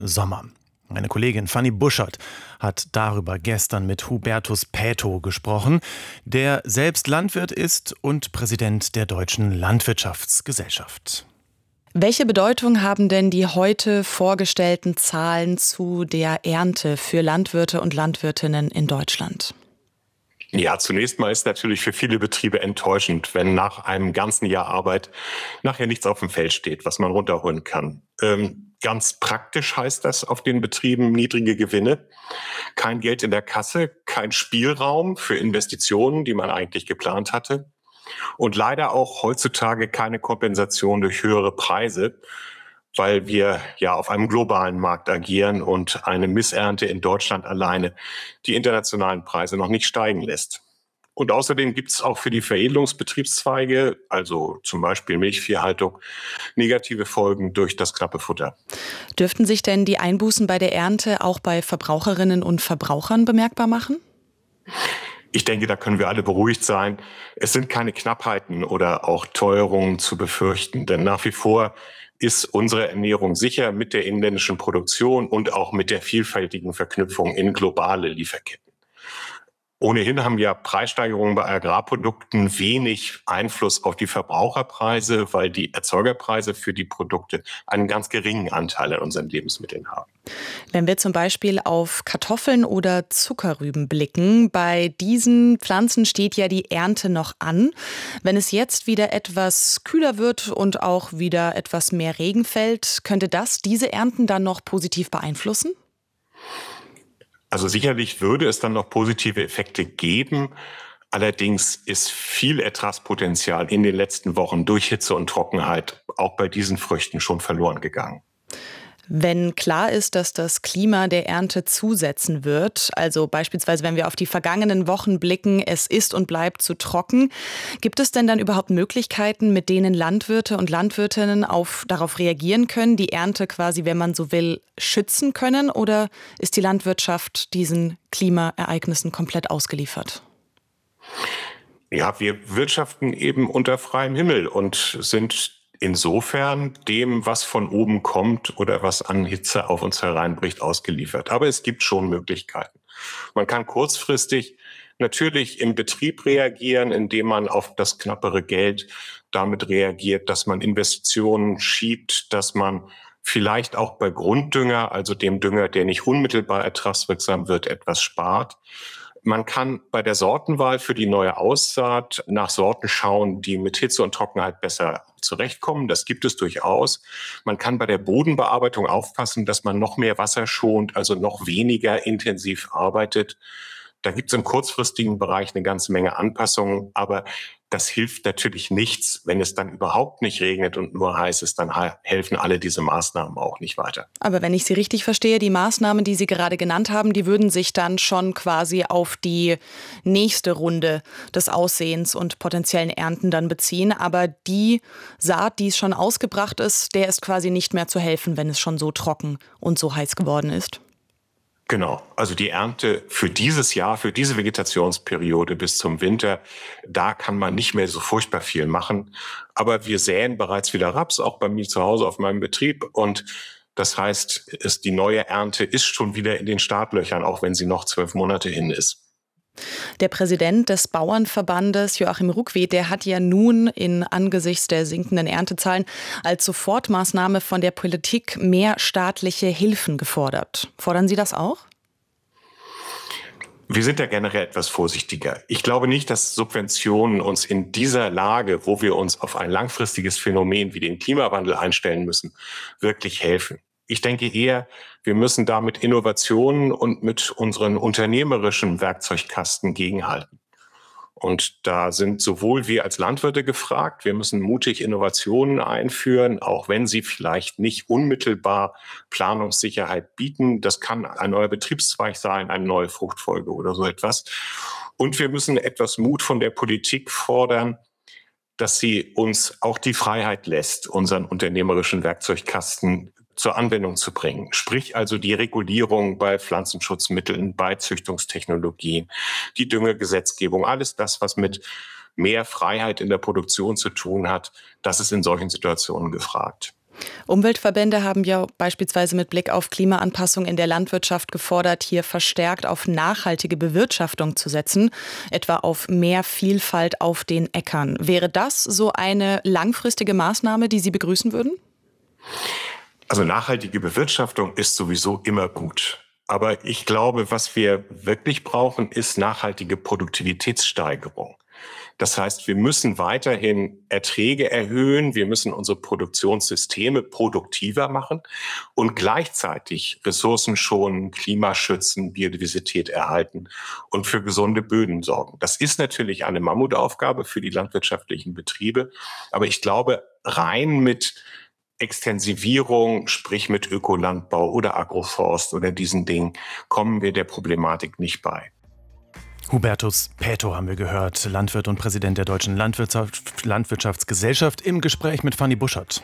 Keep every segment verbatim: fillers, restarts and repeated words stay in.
Sommer. Meine Kollegin Fanny Buschert hat darüber gestern mit Hubertus Pätow gesprochen, der selbst Landwirt ist und Präsident der Deutschen Landwirtschaftsgesellschaft. Welche Bedeutung haben denn die heute vorgestellten Zahlen zu der Ernte für Landwirte und Landwirtinnen in Deutschland? Ja, zunächst mal ist natürlich für viele Betriebe enttäuschend, wenn nach einem ganzen Jahr Arbeit nachher nichts auf dem Feld steht, was man runterholen kann. Ähm, ganz praktisch heißt das auf den Betrieben niedrige Gewinne, kein Geld in der Kasse, kein Spielraum für Investitionen, die man eigentlich geplant hatte. Und leider auch heutzutage keine Kompensation durch höhere Preise, weil wir ja auf einem globalen Markt agieren und eine Missernte in Deutschland alleine die internationalen Preise noch nicht steigen lässt. Und außerdem gibt es auch für die Veredelungsbetriebszweige, also zum Beispiel Milchviehhaltung, negative Folgen durch das knappe Futter. Dürften sich denn die Einbußen bei der Ernte auch bei Verbraucherinnen und Verbrauchern bemerkbar machen? Ich denke, da können wir alle beruhigt sein. Es sind keine Knappheiten oder auch Teuerungen zu befürchten, denn nach wie vor ist unsere Ernährung sicher mit der inländischen Produktion und auch mit der vielfältigen Verknüpfung in globale Lieferketten. Ohnehin haben ja Preissteigerungen bei Agrarprodukten wenig Einfluss auf die Verbraucherpreise, weil die Erzeugerpreise für die Produkte einen ganz geringen Anteil an unseren Lebensmitteln haben. Wenn wir zum Beispiel auf Kartoffeln oder Zuckerrüben blicken, bei diesen Pflanzen steht ja die Ernte noch an. Wenn es jetzt wieder etwas kühler wird und auch wieder etwas mehr Regen fällt, könnte das diese Ernten dann noch positiv beeinflussen? Also sicherlich würde es dann noch positive Effekte geben. Allerdings ist viel Ertragspotenzial in den letzten Wochen durch Hitze und Trockenheit auch bei diesen Früchten schon verloren gegangen. Wenn klar ist, dass das Klima der Ernte zusetzen wird, also beispielsweise wenn wir auf die vergangenen Wochen blicken, es ist und bleibt zu trocken, gibt es denn dann überhaupt Möglichkeiten, mit denen Landwirte und Landwirtinnen auf, darauf reagieren können, die Ernte quasi, wenn man so will, schützen können? Oder ist die Landwirtschaft diesen Klimaereignissen komplett ausgeliefert? Ja, wir wirtschaften eben unter freiem Himmel und sind insofern dem, was von oben kommt oder was an Hitze auf uns hereinbricht, ausgeliefert. Aber es gibt schon Möglichkeiten. Man kann kurzfristig natürlich im Betrieb reagieren, indem man auf das knappere Geld damit reagiert, dass man Investitionen schiebt, dass man vielleicht auch bei Grunddünger, also dem Dünger, der nicht unmittelbar ertragswirksam wird, etwas spart. Man kann bei der Sortenwahl für die neue Aussaat nach Sorten schauen, die mit Hitze und Trockenheit besser zurechtkommen. Das gibt es durchaus. Man kann bei der Bodenbearbeitung aufpassen, dass man noch mehr Wasser schont, also noch weniger intensiv arbeitet. Da gibt es im kurzfristigen Bereich eine ganze Menge Anpassungen, aber das hilft natürlich nichts, wenn es dann überhaupt nicht regnet und nur heiß ist, dann helfen alle diese Maßnahmen auch nicht weiter. Aber wenn ich Sie richtig verstehe, die Maßnahmen, die Sie gerade genannt haben, die würden sich dann schon quasi auf die nächste Runde des Aussehens und potenziellen Ernten dann beziehen. Aber die Saat, die schon ausgebracht ist, der ist quasi nicht mehr zu helfen, wenn es schon so trocken und so heiß geworden ist. Genau, also die Ernte für dieses Jahr, für diese Vegetationsperiode bis zum Winter, da kann man nicht mehr so furchtbar viel machen. Aber wir säen bereits wieder Raps, auch bei mir zu Hause auf meinem Betrieb. Und das heißt, ist die neue Ernte ist schon wieder in den Startlöchern, auch wenn sie noch zwölf Monate hin ist. Der Präsident des Bauernverbandes, Joachim Ruckwied, der hat ja nun in angesichts der sinkenden Erntezahlen als Sofortmaßnahme von der Politik mehr staatliche Hilfen gefordert. Fordern Sie das auch? Wir sind da generell etwas vorsichtiger. Ich glaube nicht, dass Subventionen uns in dieser Lage, wo wir uns auf ein langfristiges Phänomen wie den Klimawandel einstellen müssen, wirklich helfen. Ich denke eher, wir müssen da mit Innovationen und mit unseren unternehmerischen Werkzeugkasten gegenhalten. Und da sind sowohl wir als Landwirte gefragt, wir müssen mutig Innovationen einführen, auch wenn sie vielleicht nicht unmittelbar Planungssicherheit bieten. Das kann ein neuer Betriebszweig sein, eine neue Fruchtfolge oder so etwas. Und wir müssen etwas Mut von der Politik fordern, dass sie uns auch die Freiheit lässt, unseren unternehmerischen Werkzeugkasten zur Anwendung zu bringen. Sprich also die Regulierung bei Pflanzenschutzmitteln, bei Züchtungstechnologien, die Düngegesetzgebung, alles das, was mit mehr Freiheit in der Produktion zu tun hat, das ist in solchen Situationen gefragt. Umweltverbände haben ja beispielsweise mit Blick auf Klimaanpassung in der Landwirtschaft gefordert, hier verstärkt auf nachhaltige Bewirtschaftung zu setzen, etwa auf mehr Vielfalt auf den Äckern. Wäre das so eine langfristige Maßnahme, die Sie begrüßen würden? Also nachhaltige Bewirtschaftung ist sowieso immer gut. Aber ich glaube, was wir wirklich brauchen, ist nachhaltige Produktivitätssteigerung. Das heißt, wir müssen weiterhin Erträge erhöhen, wir müssen unsere Produktionssysteme produktiver machen und gleichzeitig Ressourcen schonen, Klima schützen, Biodiversität erhalten und für gesunde Böden sorgen. Das ist natürlich eine Mammutaufgabe für die landwirtschaftlichen Betriebe, aber ich glaube, rein mit Extensivierung, sprich mit Ökolandbau oder Agroforst oder diesen Dingen, kommen wir der Problematik nicht bei. Hubertus Paeto haben wir gehört, Landwirt und Präsident der Deutschen Landwirtschaft, Landwirtschaftsgesellschaft im Gespräch mit Fanny Buschert.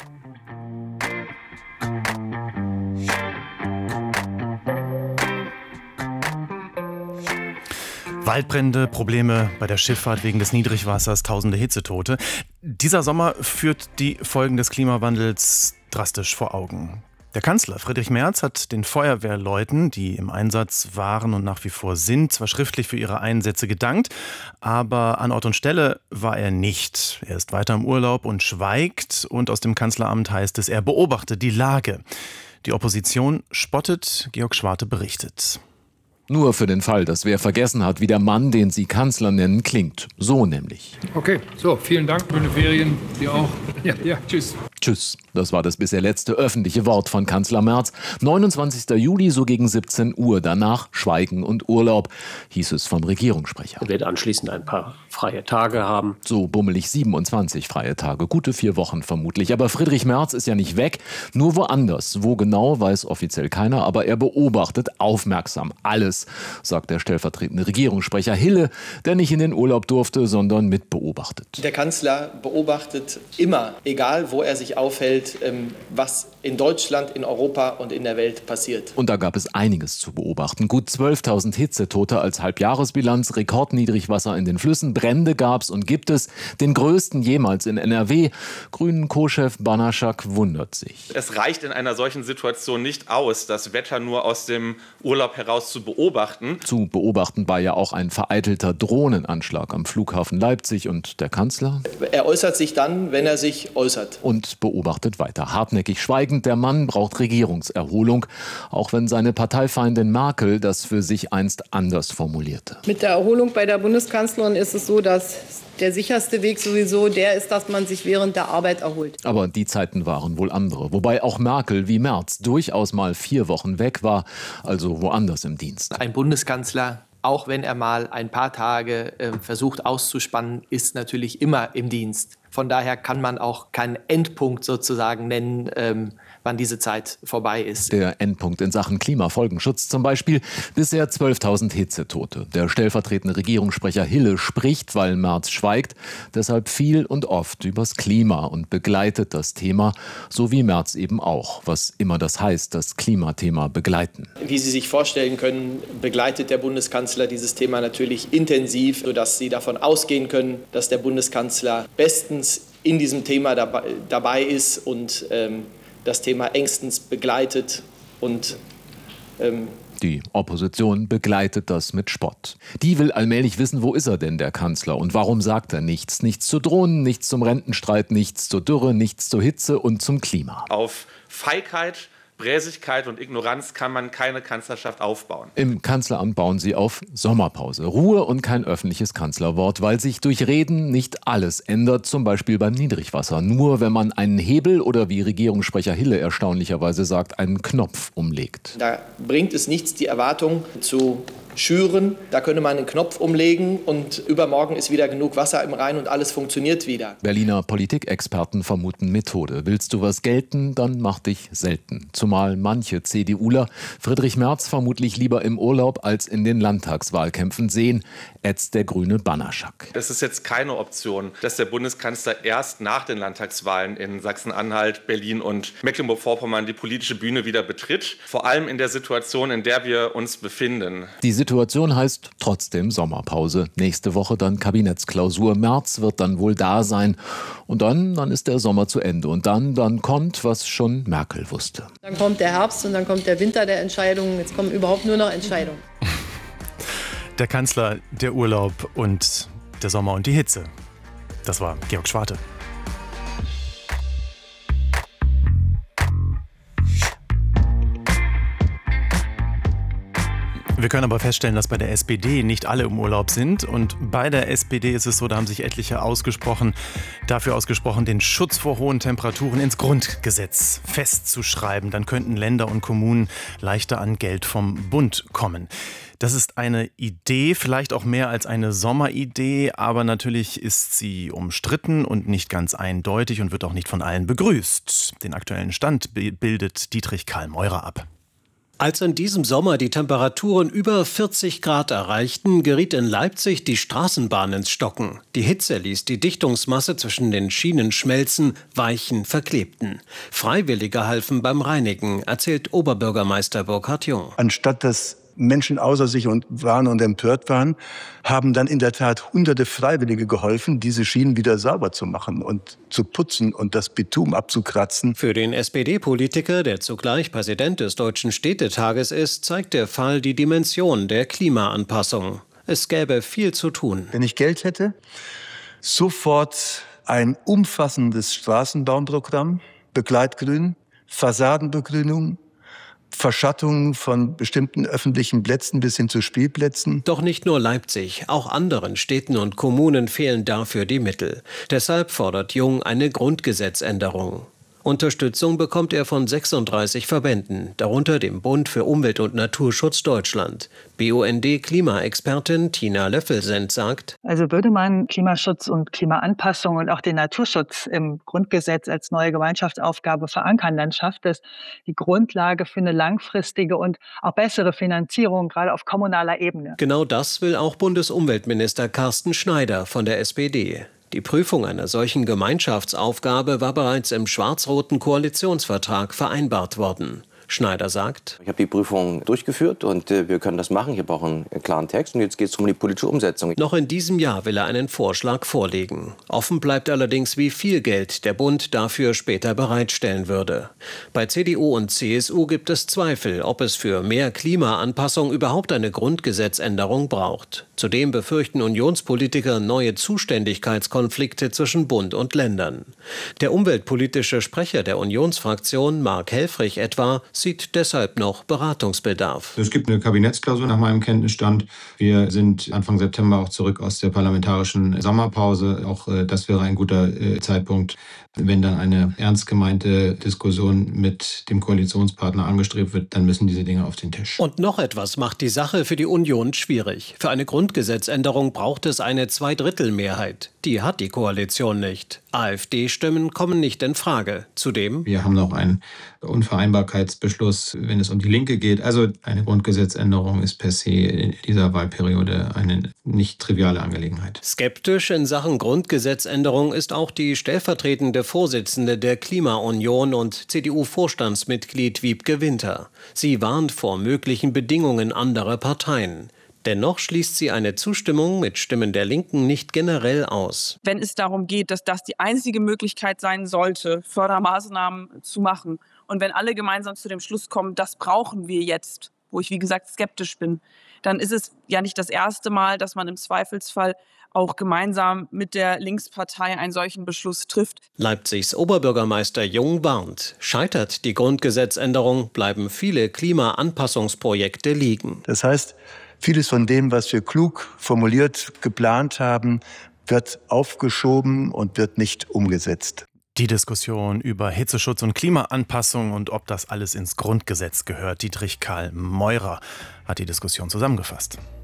Waldbrände, Probleme bei der Schifffahrt wegen des Niedrigwassers, tausende Hitzetote. Dieser Sommer führt die Folgen des Klimawandels drastisch vor Augen. Der Kanzler Friedrich Merz hat den Feuerwehrleuten, die im Einsatz waren und nach wie vor sind, zwar schriftlich für ihre Einsätze gedankt, aber an Ort und Stelle war er nicht. Er ist weiter im Urlaub und schweigt, und aus dem Kanzleramt heißt es, er beobachtet die Lage. Die Opposition spottet, Georg Schwarte berichtet. Nur für den Fall, dass wer vergessen hat, wie der Mann, den Sie Kanzler nennen, klingt. So nämlich. Okay, so, vielen Dank. Schöne Ferien. Dir auch. Ja, ja, tschüss. Tschüss. Das war das bisher letzte öffentliche Wort von Kanzler Merz. neunundzwanzigster Juli, so gegen siebzehn Uhr. Danach Schweigen und Urlaub, hieß es vom Regierungssprecher. Er wird anschließend ein paar freie Tage haben. So bummelig siebenundzwanzig freie Tage. Gute vier Wochen vermutlich. Aber Friedrich Merz ist ja nicht weg, nur woanders. Wo genau, weiß offiziell keiner. Aber er beobachtet aufmerksam alles, sagt der stellvertretende Regierungssprecher Hille, der nicht in den Urlaub durfte, sondern mitbeobachtet. Der Kanzler beobachtet immer, egal wo er sich aufhält, was in Deutschland, in Europa und in der Welt passiert. Und da gab es einiges zu beobachten. Gut zwölftausend Hitzetote als Halbjahresbilanz, Rekordniedrigwasser in den Flüssen, Brände gab's und gibt es, den größten jemals in N R W. Grünen Co-Chef Banaschak wundert sich. Es reicht in einer solchen Situation nicht aus, das Wetter nur aus dem Urlaub heraus zu beobachten. Zu beobachten war ja auch ein vereitelter Drohnenanschlag am Flughafen Leipzig, und der Kanzler? Er äußert sich dann, wenn er sich äußert. Und beobachtet weiter. Hartnäckig schweigend, der Mann braucht Regierungserholung, auch wenn seine Parteifeindin Merkel das für sich einst anders formulierte. Mit der Erholung bei der Bundeskanzlerin ist es so, dass der sicherste Weg sowieso der ist, dass man sich während der Arbeit erholt. Aber die Zeiten waren wohl andere. Wobei auch Merkel wie Merz durchaus mal vier Wochen weg war, also woanders im Dienst. Ein Bundeskanzler, auch wenn er mal ein paar Tage äh, versucht auszuspannen, ist natürlich immer im Dienst. Von daher kann man auch keinen Endpunkt sozusagen nennen, ähm, wann diese Zeit vorbei ist. Der Endpunkt in Sachen Klimafolgenschutz zum Beispiel. Bisher zwölftausend Hitzetote. Der stellvertretende Regierungssprecher Hille spricht, weil Merz schweigt, deshalb viel und oft übers Klima und begleitet das Thema, so wie Merz eben auch, was immer das heißt, das Klimathema begleiten. Wie Sie sich vorstellen können, begleitet der Bundeskanzler dieses Thema natürlich intensiv, sodass Sie davon ausgehen können, dass der Bundeskanzler bestens in diesem Thema dabei, dabei ist und ähm, das Thema engstens begleitet und ähm Die Opposition begleitet das mit Spott. Die will allmählich wissen, wo ist er denn, der Kanzler? Und warum sagt er nichts? Nichts zu Drohnen, nichts zum Rentenstreit, nichts zur Dürre, nichts zur Hitze und zum Klima. Auf Feigheit, Bräsigkeit und Ignoranz kann man keine Kanzlerschaft aufbauen. Im Kanzleramt bauen sie auf Sommerpause. Ruhe und kein öffentliches Kanzlerwort, weil sich durch Reden nicht alles ändert, zum Beispiel beim Niedrigwasser. Nur wenn man einen Hebel oder, wie Regierungssprecher Hille erstaunlicherweise sagt, einen Knopf umlegt. Da bringt es nichts, die Erwartung zu schüren. Da könnte man einen Knopf umlegen und übermorgen ist wieder genug Wasser im Rhein und alles funktioniert wieder. Berliner Politikexperten vermuten Methode. Willst du was gelten, dann mach dich selten. Zumal manche CDUler Friedrich Merz vermutlich lieber im Urlaub als in den Landtagswahlkämpfen sehen, ätzt der grüne Banaschak. Es ist jetzt keine Option, dass der Bundeskanzler erst nach den Landtagswahlen in Sachsen-Anhalt, Berlin und Mecklenburg-Vorpommern die politische Bühne wieder betritt. Vor allem in der Situation, in der wir uns befinden. Die Situation heißt trotzdem Sommerpause. Nächste Woche dann Kabinettsklausur. März wird dann wohl da sein. Und dann, dann ist der Sommer zu Ende. Und dann, dann kommt, was schon Merkel wusste. Dann kommt der Herbst und dann kommt der Winter der Entscheidungen. Jetzt kommen überhaupt nur noch Entscheidungen. Der Kanzler, der Urlaub und der Sommer und die Hitze. Das war Georg Schwarte. Wir können aber feststellen, dass bei der S P D nicht alle im Urlaub sind. Und bei der S P D ist es so, da haben sich etliche ausgesprochen, dafür ausgesprochen, den Schutz vor hohen Temperaturen ins Grundgesetz festzuschreiben. Dann könnten Länder und Kommunen leichter an Geld vom Bund kommen. Das ist eine Idee, vielleicht auch mehr als eine Sommeridee, aber natürlich ist sie umstritten und nicht ganz eindeutig und wird auch nicht von allen begrüßt. Den aktuellen Stand bildet Dietrich Karl Meurer ab. Als in diesem Sommer die Temperaturen über vierzig Grad erreichten, geriet in Leipzig die Straßenbahn ins Stocken. Die Hitze ließ die Dichtungsmasse zwischen den Schienen schmelzen, Weichen verklebten. Freiwillige halfen beim Reinigen, erzählt Oberbürgermeister Burkhard Jung. Anstatt dass Menschen außer sich und waren und empört waren, haben dann in der Tat hunderte Freiwillige geholfen, diese Schienen wieder sauber zu machen und zu putzen und das Bitumen abzukratzen. Für den S P D-Politiker, der zugleich Präsident des Deutschen Städtetages ist, zeigt der Fall die Dimension der Klimaanpassung. Es gäbe viel zu tun. Wenn ich Geld hätte, sofort ein umfassendes Straßenbauprogramm, Begleitgrün, Fassadenbegrünung, Verschattung von bestimmten öffentlichen Plätzen bis hin zu Spielplätzen. Doch nicht nur Leipzig, auch anderen Städten und Kommunen fehlen dafür die Mittel. Deshalb fordert Jung eine Grundgesetzänderung. Unterstützung bekommt er von sechsunddreißig Verbänden, darunter dem Bund für Umwelt- und Naturschutz Deutschland. B U N D-Klimaexpertin Tina Löffelsend sagt: Also würde man Klimaschutz und Klimaanpassung und auch den Naturschutz im Grundgesetz als neue Gemeinschaftsaufgabe verankern, dann schafft es die Grundlage für eine langfristige und auch bessere Finanzierung, gerade auf kommunaler Ebene. Genau das will auch Bundesumweltminister Carsten Schneider von der S P D. Die Prüfung einer solchen Gemeinschaftsaufgabe war bereits im schwarz-roten Koalitionsvertrag vereinbart worden. Schneider sagt: Ich habe die Prüfung durchgeführt und äh, wir können das machen. Ich habe auch einen, einen klaren Text und jetzt geht es um die politische Umsetzung. Noch in diesem Jahr will er einen Vorschlag vorlegen. Offen bleibt allerdings, wie viel Geld der Bund dafür später bereitstellen würde. Bei C D U und C S U gibt es Zweifel, ob es für mehr Klimaanpassung überhaupt eine Grundgesetzänderung braucht. Zudem befürchten Unionspolitiker neue Zuständigkeitskonflikte zwischen Bund und Ländern. Der umweltpolitische Sprecher der Unionsfraktion, Mark Helfrich etwa, sieht deshalb noch Beratungsbedarf. Es gibt eine Kabinettsklausur nach meinem Kenntnisstand. Wir sind Anfang September auch zurück aus der parlamentarischen Sommerpause. Auch äh, das wäre ein guter äh, Zeitpunkt, wenn dann eine ernst gemeinte Diskussion mit dem Koalitionspartner angestrebt wird, dann müssen diese Dinge auf den Tisch. Und noch etwas macht die Sache für die Union schwierig. Für eine Grundgesetzänderung braucht es eine Zweidrittelmehrheit. Die hat die Koalition nicht. AfD-Stimmen kommen nicht in Frage. Zudem: Wir haben noch einen Unvereinbarkeitsbeschluss, wenn es um die Linke geht. Also eine Grundgesetzänderung ist per se in dieser Wahlperiode eine nicht triviale Angelegenheit. Skeptisch in Sachen Grundgesetzänderung ist auch die stellvertretende Vorsitzende der Klimaunion und C D U-Vorstandsmitglied Wiebke Winter. Sie warnt vor möglichen Bedingungen anderer Parteien. Dennoch schließt sie eine Zustimmung mit Stimmen der Linken nicht generell aus. Wenn es darum geht, dass das die einzige Möglichkeit sein sollte, Fördermaßnahmen zu machen, und wenn alle gemeinsam zu dem Schluss kommen, das brauchen wir jetzt, wo ich wie gesagt skeptisch bin, dann ist es ja nicht das erste Mal, dass man im Zweifelsfall auch gemeinsam mit der Linkspartei einen solchen Beschluss trifft. Leipzigs Oberbürgermeister Jung warnt: Scheitert die Grundgesetzänderung, bleiben viele Klimaanpassungsprojekte liegen. Das heißt, vieles von dem, was wir klug formuliert, geplant haben, wird aufgeschoben und wird nicht umgesetzt. Die Diskussion über Hitzeschutz und Klimaanpassung und ob das alles ins Grundgesetz gehört. Dietrich Karl Meurer hat die Diskussion zusammengefasst.